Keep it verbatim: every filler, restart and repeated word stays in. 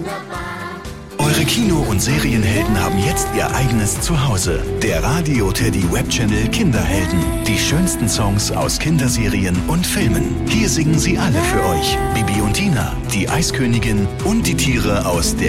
Eure Kino- und Serienhelden haben jetzt ihr eigenes Zuhause. Der Radio Teddy Webchannel Kinderhelden. Die schönsten Songs aus Kinderserien und Filmen. Hier singen sie alle für euch. Bibi und Tina, die Eiskönigin und die Tiere aus der